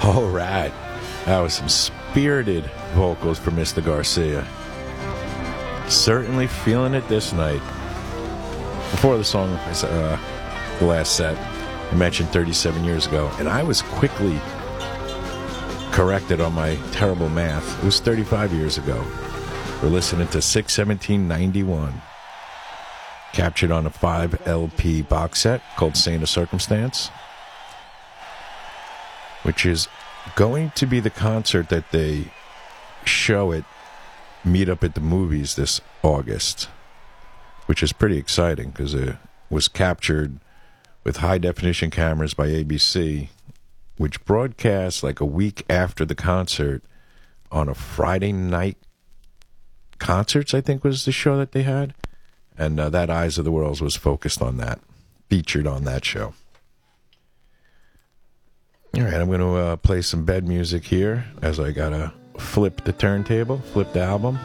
All right. That was some spirited vocals from Mr. Garcia. Certainly feeling it this night. Before the song, the last set, I mentioned 37 years ago, and I was quickly corrected on my terrible math. It was 35 years ago. We're listening to 6/17/91, captured on a 5 LP box set called Saint of Circumstance, which is going to be the concert that they show at Meet Up at the Movies this August, which is pretty exciting because it was captured with high-definition cameras by ABC, which broadcast like a week after the concert on a Friday night concerts, I think was the show that they had. And that Eyes of the World was focused on that, featured on that show. All right, I'm going to play some bed music here as I got to flip the turntable, flip the album.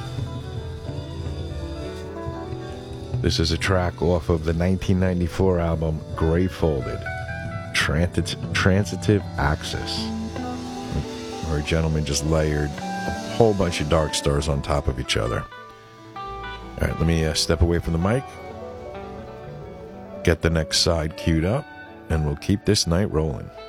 This is a track off of the 1994 album Gray Folded, Transitive Axis, where a gentleman just layered a whole bunch of dark stars on top of each other. All right, let me step away from the mic, get the next side queued up, and we'll keep this night rolling.